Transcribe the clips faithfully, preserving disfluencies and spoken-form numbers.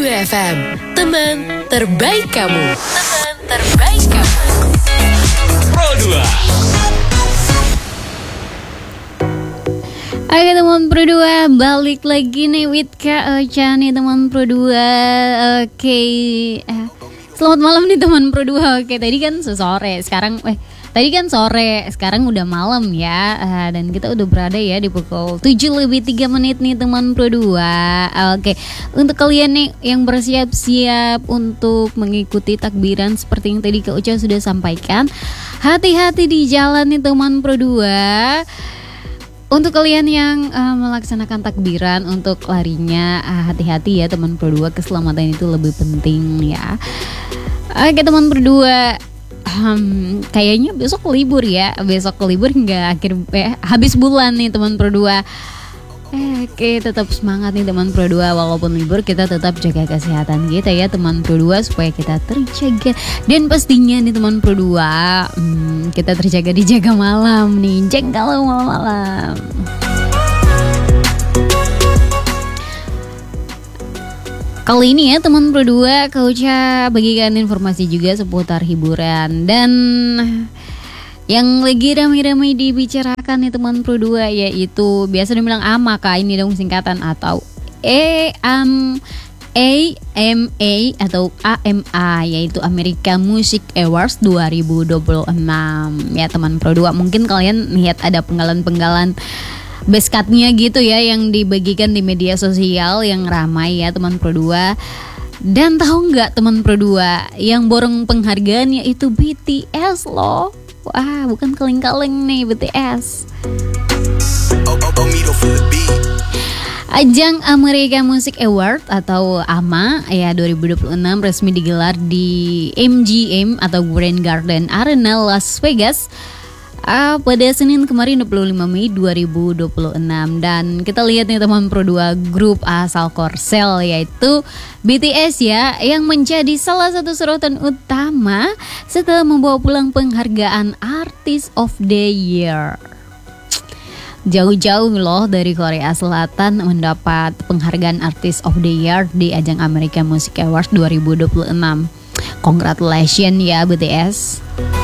dua F M, teman terbaik kamu. Teman terbaik kamu. Pro dua. Oke teman Pro dua, balik lagi nih with Kak Ocha nih teman Pro dua. Oke, eh, selamat malam nih teman Pro dua. Oke, tadi kan sore, sekarang eh tadi kan sore, sekarang udah malam ya. eh, Dan kita udah berada ya di pukul tujuh lebih tiga menit nih teman Pro dua. Oke, untuk kalian nih yang bersiap-siap untuk mengikuti takbiran seperti yang tadi Kak Ocha sudah sampaikan, hati-hati di jalan nih teman Pro dua. Untuk kalian yang uh, melaksanakan takbiran untuk larinya, uh, hati-hati ya teman Pro dua, keselamatan itu lebih penting ya. Oke teman Pro dua, um, kayaknya besok libur ya, besok libur hingga akhir eh, habis bulan nih teman Pro dua. Eh, Oke, tetap semangat nih teman Pro dua, walaupun libur kita tetap jaga kesehatan kita ya teman Pro dua supaya kita terjaga. Dan pastinya nih teman Pro dua, hmm, kita terjaga di jaga malam nih, jeng kalau malam-malam. Kali ini ya teman Pro dua, Kak Ocha bagikan informasi juga seputar hiburan dan yang lagi ramai-ramai dibicarakan nih teman Pro dua, yaitu biasa dibilang A M A, Kak, ini dong singkatan, atau E M A M A atau A M A, yaitu America Music Awards dua ribu dua puluh enam ya teman Pro dua. Mungkin kalian lihat ada penggalan-penggalan beskatnya gitu ya yang dibagikan di media sosial yang ramai ya teman Pro dua. Dan tahu nggak teman Pro dua, yang borong penghargaan yaitu B T S loh. Wah, bukan kaleng-kaleng nih B T S. Ajang America Music Award atau A M A ya dua ribu dua puluh enam resmi digelar di M G M atau Grand Garden Arena Las Vegas uh, pada Senin kemarin dua puluh lima Mei dua ribu dua puluh enam. Dan kita lihat nih teman Pro dua, grup asal Korsel yaitu B T S ya, yang menjadi salah satu sorotan utama setelah membawa pulang penghargaan Artist of the Year. Jauh-jauh loh dari Korea Selatan mendapat penghargaan Artist of the Year di ajang America Music Awards dua ribu dua puluh enam. Congratulations ya B T S.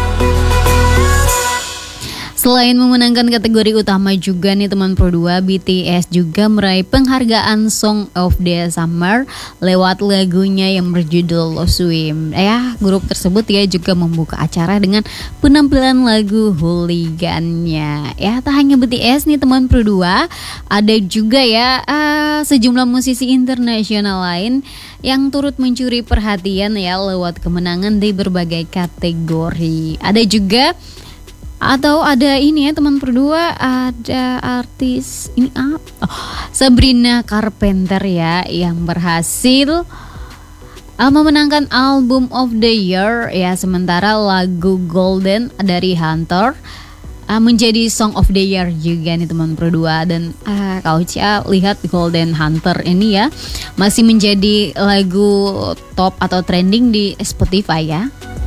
Selain memenangkan kategori utama juga nih teman Pro dua, B T S juga meraih penghargaan Song of the Summer lewat lagunya yang berjudul Swim. Ya, grup tersebut ya juga membuka acara dengan penampilan lagu Hooligan-nya. Ya, tak hanya B T S nih teman Pro dua, ada juga ya uh, sejumlah musisi internasional lain yang turut mencuri perhatian ya lewat kemenangan di berbagai kategori. Ada juga Atau ada ini ya teman Pro dua, ada artis ini apa? Oh, Sabrina Carpenter ya yang berhasil uh, memenangkan Album of the Year ya, sementara lagu Golden dari Hunter uh, menjadi Song of the Year juga nih teman Pro dua. Dan uh, Kak Ocha lihat Golden Hunter ini ya masih menjadi lagu top atau trending di Spotify ya.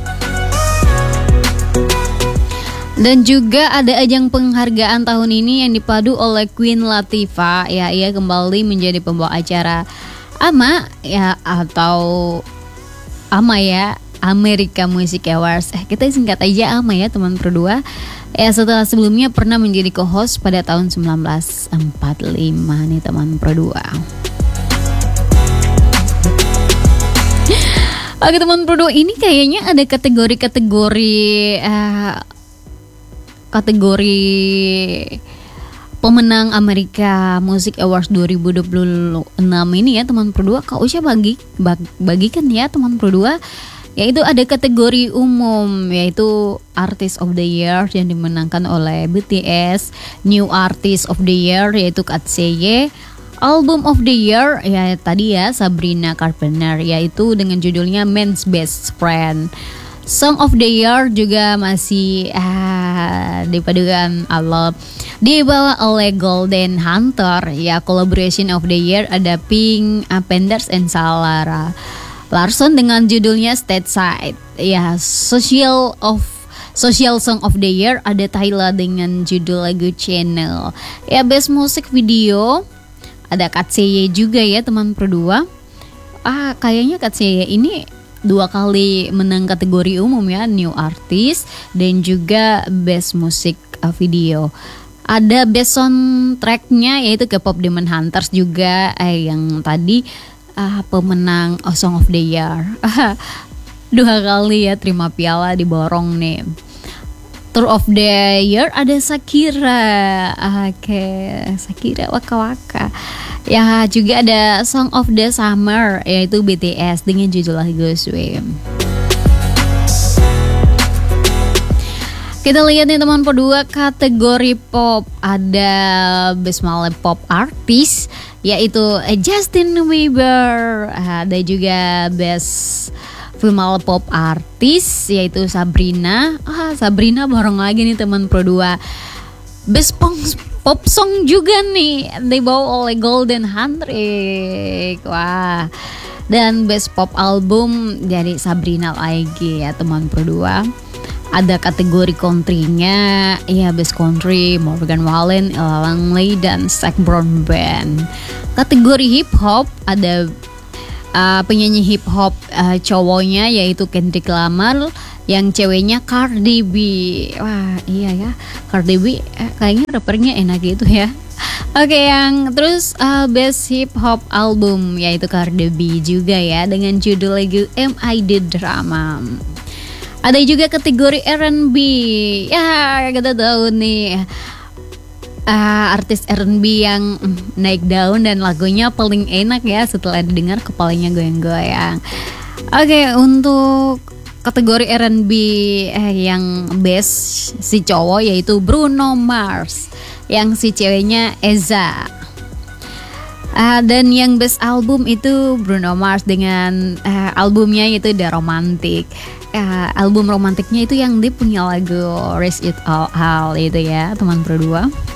Dan juga ada ajang penghargaan tahun ini yang dipadu oleh Queen Latifah ya, ia kembali menjadi pembawa acara A M A ya atau A M A ya, America Music Awards. Eh kita singkat aja A M A ya teman Pro dua. Ya setelah sebelumnya pernah menjadi co-host pada tahun sembilan belas empat puluh lima nih teman Pro dua. Oke teman Pro dua, ini kayaknya ada kategori-kategori uh, kategori pemenang America Music Awards dua ribu dua puluh enam ini ya teman Pro dua. Kak Ocha bagi bag, bagikan ya teman Pro dua, yaitu ada kategori umum yaitu Artist of the Year yang dimenangkan oleh B T S, New Artist of the Year yaitu Katseye, Album of the Year ya tadi ya Sabrina Carpenter yaitu dengan judulnya Man's Best Friend. Song of the Year juga masih ah, dipadukan Allah dibawa oleh Golden Hunter ya. Collaboration of the Year ada Pink Panthers and Salara Larson dengan judulnya Stateside ya. Social of Social Song of the Year ada Tyla dengan judul lagu Channel ya. Best Music Video ada Katseye juga ya teman Pro dua. ah kayaknya katanya ini dua kali menang kategori umum ya, New Artist dan juga Best Music uh, Video. Ada best soundtracknya yaitu K-pop Demon Hunters juga eh, yang tadi uh, pemenang oh, Song of the Year. Dua kali ya terima piala diborong nih. Tour of the Year ada Shakira. Oke, Shakira Waka Waka. Ya juga ada Song of the Summer yaitu B T S dengan judul lagu Swim. Kita lihat nih teman berdua kategori pop, ada Best Male Pop Artist yaitu Justin Bieber, ada juga Best Female Pop Artist yaitu Sabrina. Ah Sabrina bareng lagi nih teman pro dua. Best Pop, pop Song juga nih dibawa oleh Golden Handshake. Wah. Dan Best Pop Album dari Sabrina lagi ya teman pro dua. Ada kategori country-nya, ya Best Country, Morgan Wallen, Ella Langley, dan Zac Brown Band. Kategori hip hop ada uh, penyanyi hip hop uh, cowoknya yaitu Kendrick Lamar, yang ceweknya Cardi B. Wah iya ya, Cardi B eh, kayaknya rappernya enak gitu ya. Oke, yang terus uh, Best Hip Hop Album yaitu Cardi B juga ya dengan judul lagu M I The Drama. Ada juga kategori R and B. Ya, kita tahu nih uh, artis R and B yang naik daun dan lagunya paling enak ya setelah didengar kepalanya goyang-goyang. Oke, untuk kategori R and B eh, yang best si cowok yaitu Bruno Mars, yang si ceweknya Eza. Uh, dan yang best album itu Bruno Mars dengan uh, albumnya yaitu The Romantic. Uh, album romantiknya itu yang dia punya lagu Raise It All Out itu ya teman pro dua.